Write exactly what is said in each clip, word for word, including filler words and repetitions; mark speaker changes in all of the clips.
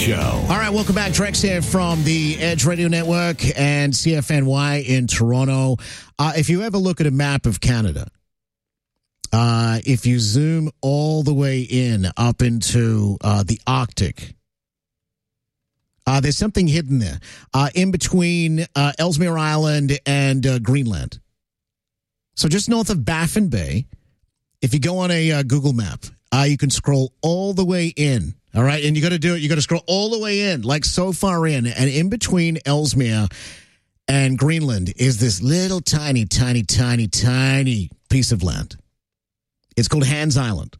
Speaker 1: Show.
Speaker 2: All right, welcome back. Drex here from the Edge Radio Network and C F N Y in Toronto. Uh, if you ever look at a map of Canada, uh, if you zoom all the way in up into uh, the Arctic, uh, there's something hidden there uh, in between uh, Ellesmere Island and uh, Greenland. So just north of Baffin Bay, if you go on a uh, Google map, uh, you can scroll all the way in. All right, and you got to do it. You got to scroll all the way in, like so far in, and in between Ellesmere and Greenland is this little tiny, tiny, tiny, tiny piece of land. It's called Hans Island.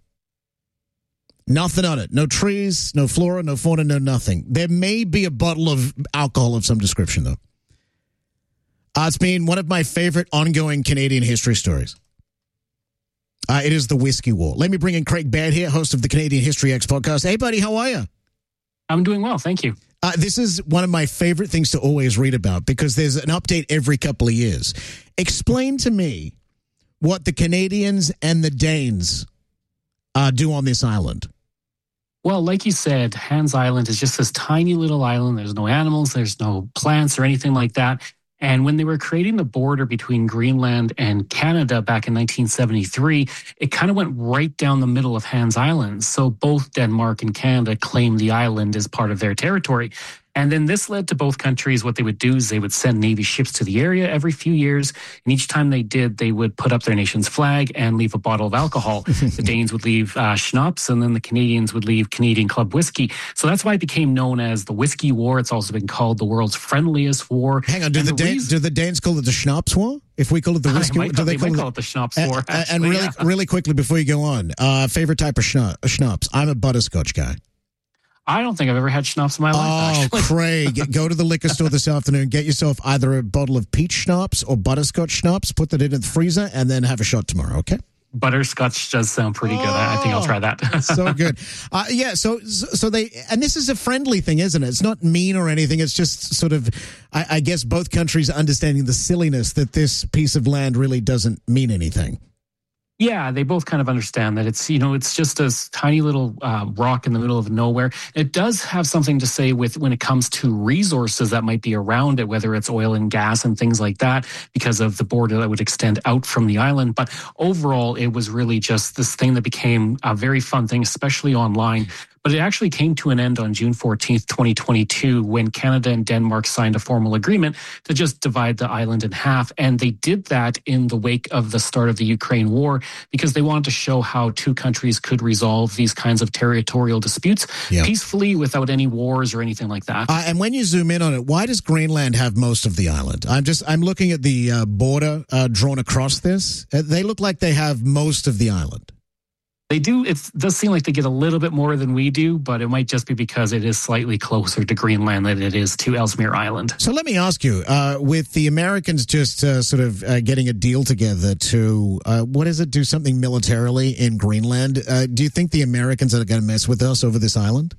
Speaker 2: Nothing on it. No trees, no flora, no fauna, no nothing. There may be a bottle of alcohol of some description, though. Uh, it's been one of my favorite ongoing Canadian history stories. Uh, it is the Whiskey War. Let me bring in Craig Baird here, host of the Canadian History X podcast. Hey, buddy, how are you?
Speaker 3: I'm doing well, thank you.
Speaker 2: Uh, this is one of my favorite things to always read about because there's an update every couple of years. Explain to me what the Canadians and the Danes uh, do on this island.
Speaker 3: Well, like you said, Hans Island is just this tiny little island. There's no animals, there's no plants or anything like that. And when they were creating the border between Greenland and Canada back in nineteen seventy-three, it kind of went right down the middle of Hans Island. So both Denmark and Canada claimed the island as part of their territory. And then this led to both countries. What they would do is they would send Navy ships to the area every few years. And each time they did, they would put up their nation's flag and leave a bottle of alcohol. The Danes would leave uh, schnapps, and then the Canadians would leave Canadian Club whiskey. So that's why it became known as the Whiskey War. It's also been called the world's friendliest war.
Speaker 2: Hang on, do, the, the Danes, reason- do the Danes call it the Schnapps War? If we call it the Whiskey War?
Speaker 3: Do they,
Speaker 2: they call,
Speaker 3: might
Speaker 2: it,
Speaker 3: call it the Schnapps
Speaker 2: uh,
Speaker 3: War. Actually,
Speaker 2: and really,
Speaker 3: yeah.
Speaker 2: really quickly before you go on, uh, favorite type of schna- schnapps? I'm a butterscotch guy.
Speaker 3: I don't think I've ever had schnapps in my life.
Speaker 2: Oh, Craig, go to the liquor store this afternoon, get yourself either a bottle of peach schnapps or butterscotch schnapps, put that in the freezer, and then have a shot tomorrow, okay?
Speaker 3: Butterscotch does sound pretty good. I, I think I'll try that.
Speaker 2: So good. Uh, yeah, so so they, and this is a friendly thing, isn't it? It's not mean or anything. It's just sort of, I, I guess, both countries understanding the silliness that this piece of land really doesn't mean anything.
Speaker 3: Yeah, they both kind of understand that it's, you know, it's just a tiny little uh, rock in the middle of nowhere. It does have something to say with when it comes to resources that might be around it, whether it's oil and gas and things like that, because of the border that would extend out from the island. But overall, it was really just this thing that became a very fun thing, especially online. But it actually came to an end on June fourteenth, twenty twenty-two, when Canada and Denmark signed a formal agreement to just divide the island in half. And they did that in the wake of the start of the Ukraine war because they wanted to show how two countries could resolve these kinds of territorial disputes yep. peacefully without any wars or anything like that.
Speaker 2: Uh, and when you zoom in on it, why does Greenland have most of the island? I'm just I'm looking at the uh, border uh, drawn across this. Uh, they look like they have most of the island.
Speaker 3: They do. It does seem like they get a little bit more than we do, but it might just be because it is slightly closer to Greenland than it is to Ellesmere Island.
Speaker 2: So let me ask you, uh, with the Americans just uh, sort of uh, getting a deal together to, uh, what is it, do something militarily in Greenland, uh, do you think the Americans are going to mess with us over this island?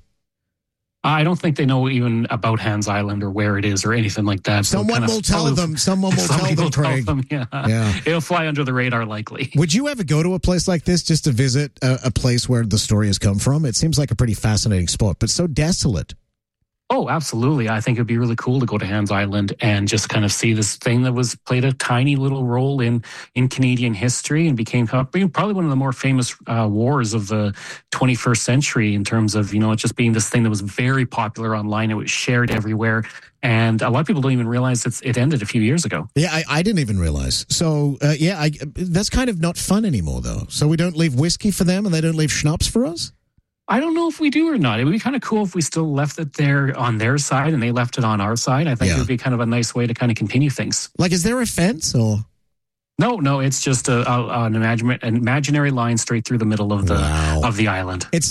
Speaker 3: I don't think they know even about Hans Island or where it is or anything like that.
Speaker 2: Someone
Speaker 3: so
Speaker 2: will tell them. Someone will tell them, Craig.
Speaker 3: Tell them, yeah. yeah. It'll fly under the radar likely.
Speaker 2: Would you ever go to a place like this just to visit a, a place where the story has come from? It seems like a pretty fascinating spot, but so desolate.
Speaker 3: Oh, absolutely. I think it'd be really cool to go to Hans Island and just kind of see this thing that was played a tiny little role in, in Canadian history and became probably one of the more famous uh, wars of the twenty-first century in terms of, you know, it just being this thing that was very popular online. It was shared everywhere. And a lot of people don't even realize it's, it ended a few years ago.
Speaker 2: Yeah, I, I didn't even realize. So, uh, yeah, I, that's kind of not fun anymore, though. So we don't leave whiskey for them and they don't leave schnapps for us?
Speaker 3: I don't know if we do or not. It would be kind of cool if we still left it there on their side and they left it on our side. I think yeah. it would be kind of a nice way to kind of continue things.
Speaker 2: Like, is there a fence or?
Speaker 3: No, no, it's just a, a, an, imagine, an imaginary line straight through the middle of the wow. of the island.
Speaker 2: It's